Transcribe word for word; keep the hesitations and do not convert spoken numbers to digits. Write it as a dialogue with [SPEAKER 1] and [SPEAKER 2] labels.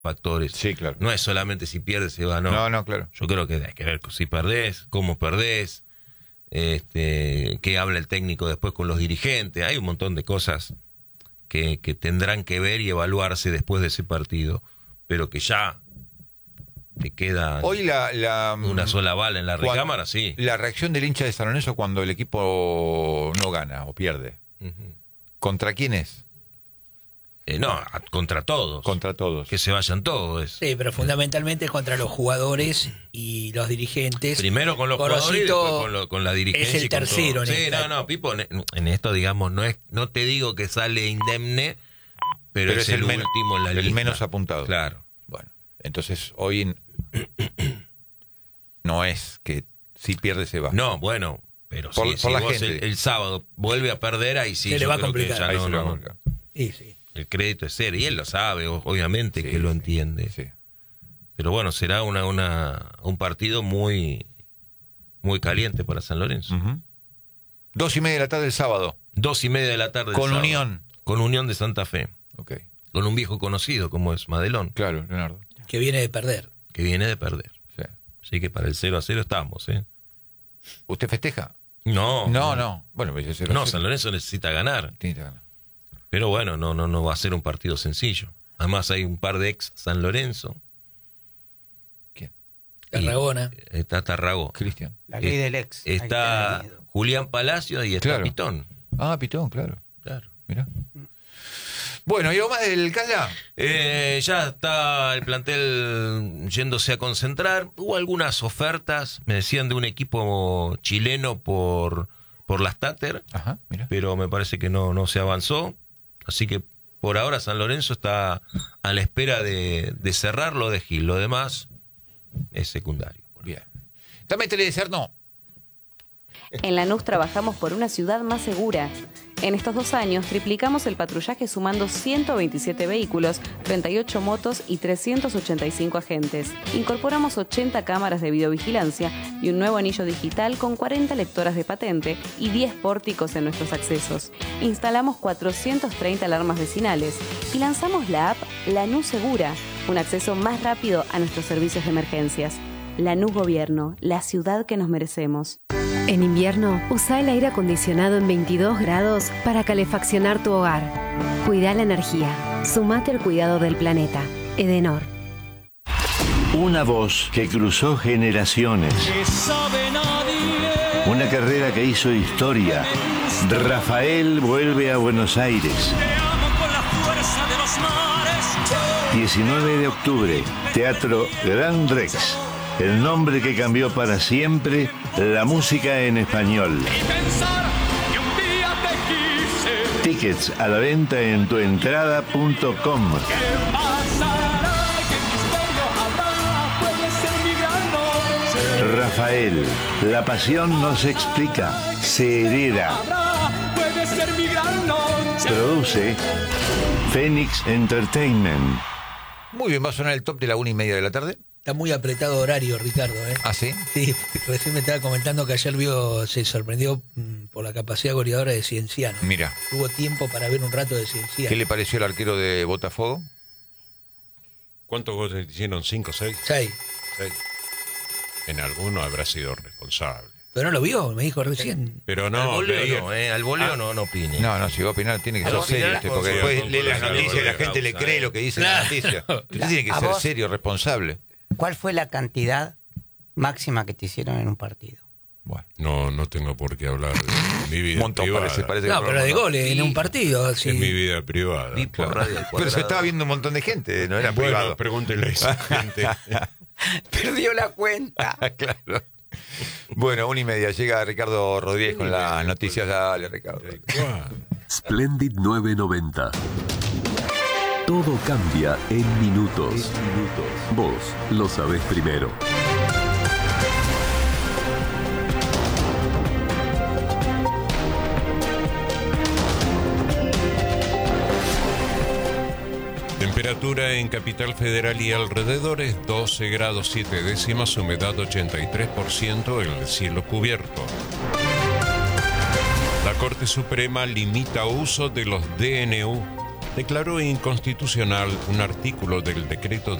[SPEAKER 1] factores.
[SPEAKER 2] Sí, claro.
[SPEAKER 1] No es solamente si pierdes se va, no.
[SPEAKER 2] No, no, claro.
[SPEAKER 1] Yo creo que hay que ver si perdés, cómo perdés, este, qué habla el técnico después con los dirigentes. Hay un montón de cosas que, que tendrán que ver y evaluarse después de ese partido. Pero que ya te queda
[SPEAKER 2] Hoy la, la
[SPEAKER 1] una sola bala en la
[SPEAKER 2] cuando,
[SPEAKER 1] recámara, sí.
[SPEAKER 2] La reacción del hincha de San Lorenzo cuando el equipo no gana o pierde.
[SPEAKER 1] Uh-huh.
[SPEAKER 2] ¿Contra quién es?
[SPEAKER 1] Eh, no, a, contra todos.
[SPEAKER 2] Contra todos.
[SPEAKER 1] Que se vayan todos.
[SPEAKER 3] Sí, pero fundamentalmente contra los jugadores y los dirigentes.
[SPEAKER 1] Primero con los
[SPEAKER 3] Gorosito
[SPEAKER 1] jugadores y después con, lo, con la dirigencia.
[SPEAKER 3] Es el tercero.
[SPEAKER 1] En sí, esta. no, no, Pipo, en, en esto, digamos, no es, no te digo que sale indemne, pero, pero es, es el, el último en la
[SPEAKER 2] el
[SPEAKER 1] lista.
[SPEAKER 2] El menos apuntado.
[SPEAKER 1] Claro.
[SPEAKER 2] Bueno, entonces hoy no es que si pierde se va.
[SPEAKER 1] No, bueno, pero
[SPEAKER 2] por,
[SPEAKER 1] si,
[SPEAKER 2] por
[SPEAKER 1] si
[SPEAKER 2] la
[SPEAKER 1] vos
[SPEAKER 2] gente.
[SPEAKER 1] El, el sábado vuelve a perder, ahí sí
[SPEAKER 3] se le va a complicar.
[SPEAKER 1] Ya
[SPEAKER 2] ahí
[SPEAKER 1] no,
[SPEAKER 2] se le va a
[SPEAKER 1] no,
[SPEAKER 2] complicar.
[SPEAKER 3] Sí, sí.
[SPEAKER 1] El crédito es cero, y él lo sabe, obviamente sí, que lo
[SPEAKER 2] sí,
[SPEAKER 1] entiende.
[SPEAKER 2] Sí.
[SPEAKER 1] Pero bueno, será una, una un partido muy muy caliente para San Lorenzo.
[SPEAKER 2] Uh-huh. Dos y media de la tarde el sábado.
[SPEAKER 1] Dos y media de la tarde.
[SPEAKER 2] Con
[SPEAKER 1] sábado,
[SPEAKER 2] Unión.
[SPEAKER 1] Con Unión de Santa Fe.
[SPEAKER 2] Okay.
[SPEAKER 1] Con un viejo conocido como es Madelón.
[SPEAKER 2] Claro, Leonardo.
[SPEAKER 3] Que viene de perder.
[SPEAKER 1] Que viene de perder.
[SPEAKER 2] Sí.
[SPEAKER 1] Así que para el cero a cero estamos, ¿eh?
[SPEAKER 2] ¿Usted festeja?
[SPEAKER 1] No.
[SPEAKER 2] No, no. no. Bueno, pues cero
[SPEAKER 1] no, San Lorenzo necesita ganar.
[SPEAKER 2] Tiene que ganar.
[SPEAKER 1] Pero bueno, no, no, no va a ser un partido sencillo. Además hay un par de ex San Lorenzo.
[SPEAKER 2] ¿Quién?
[SPEAKER 3] Tarragona.
[SPEAKER 1] Y está Tarragona.
[SPEAKER 2] Cristian.
[SPEAKER 4] La ley del ex.
[SPEAKER 1] Está Julián Palacio y está
[SPEAKER 2] claro.
[SPEAKER 1] Pitón.
[SPEAKER 2] Ah, Pitón, claro.
[SPEAKER 1] Claro.
[SPEAKER 2] Mirá. Bueno, ¿y algo más del Calla?
[SPEAKER 1] Eh, ya está el plantel yéndose a concentrar. Hubo algunas ofertas, me decían, de un equipo chileno por, por las Tater.
[SPEAKER 2] Ajá, mira.
[SPEAKER 1] Pero me parece que no, no se avanzó. Así que por ahora San Lorenzo está a la espera de, de cerrar lo de Gil. Lo demás es secundario.
[SPEAKER 2] Bien. Dame Teledecer, no.
[SPEAKER 5] En Lanús trabajamos por una ciudad más segura. En estos dos años triplicamos el patrullaje sumando ciento veintisiete vehículos, treinta y ocho motos y trescientos ochenta y cinco agentes. Incorporamos ochenta cámaras de videovigilancia y un nuevo anillo digital con cuarenta lectoras de patente y diez pórticos en nuestros accesos. Instalamos cuatrocientas treinta alarmas vecinales y lanzamos la app Lanús Segura, un acceso más rápido a nuestros servicios de emergencias. Lanús Gobierno, la ciudad que nos merecemos.
[SPEAKER 6] En invierno, usa el aire acondicionado en veintidós grados para calefaccionar tu hogar. Cuida la energía. Sumate al cuidado del planeta. Edenor.
[SPEAKER 7] Una voz que cruzó generaciones. Una carrera que hizo historia. Rafael vuelve a Buenos Aires. diecinueve de octubre, Teatro Gran Rex. El nombre que cambió para siempre la música en español. Tickets a la venta en tuentrada punto com. Rafael, la pasión no se explica, se hereda. Produce Phoenix Entertainment.
[SPEAKER 2] Muy bien, va a sonar el top de la una y media de la tarde.
[SPEAKER 3] Está muy apretado horario, Ricardo, ¿eh?
[SPEAKER 2] ¿Ah, sí?
[SPEAKER 3] Sí, recién me estaba comentando que ayer vio, se sorprendió mm, por la capacidad goleadora de Cienciano.
[SPEAKER 2] Mira.
[SPEAKER 3] Tuvo tiempo para ver un rato de Cienciano.
[SPEAKER 2] ¿Qué le pareció el arquero de Botafogo?
[SPEAKER 8] ¿Cuántos goles hicieron? ¿Cinco, seis?
[SPEAKER 3] Seis.
[SPEAKER 8] Seis. En alguno habrá sido responsable.
[SPEAKER 3] Pero no lo vio, me dijo recién.
[SPEAKER 8] Pero no,
[SPEAKER 1] al voleo
[SPEAKER 8] veía...
[SPEAKER 1] no, eh, al voleo ah. no, no opine.
[SPEAKER 2] No, no, si va a opinar tiene que ser
[SPEAKER 1] no,
[SPEAKER 2] serio, usted, porque después lee las noticias y la gente le cree lo que dice
[SPEAKER 3] claro.
[SPEAKER 2] la noticia. Usted tiene que
[SPEAKER 4] ¿A
[SPEAKER 2] ser
[SPEAKER 4] vos?
[SPEAKER 2] serio, responsable.
[SPEAKER 4] ¿Cuál fue la cantidad máxima que te hicieron en un partido?
[SPEAKER 2] Bueno.
[SPEAKER 8] No, no tengo por qué hablar de mi vida
[SPEAKER 2] Un montón,
[SPEAKER 8] privada.
[SPEAKER 2] parece, parece
[SPEAKER 3] No,
[SPEAKER 2] que
[SPEAKER 3] pero de goles
[SPEAKER 1] Sí.
[SPEAKER 3] en un partido. Sí.
[SPEAKER 8] Es mi vida privada.
[SPEAKER 1] Claro. Radio al
[SPEAKER 2] Pero se
[SPEAKER 1] cuadrado.
[SPEAKER 2] estaba viendo un montón de gente, no era
[SPEAKER 8] Bueno,
[SPEAKER 2] privado.
[SPEAKER 8] pregúntele a esa gente.
[SPEAKER 4] Perdió la cuenta.
[SPEAKER 2] Claro. Bueno, una y media. Llega Ricardo Rodríguez con las noticias. Dale, Ricardo.
[SPEAKER 9] Splendid nueve noventa. Todo cambia en minutos. Vos lo sabés primero.
[SPEAKER 8] Temperatura en Capital Federal y alrededores doce grados siete décimas, humedad ochenta y tres por ciento, el cielo cubierto. La Corte Suprema limita uso de los D N U declaró inconstitucional un artículo del decreto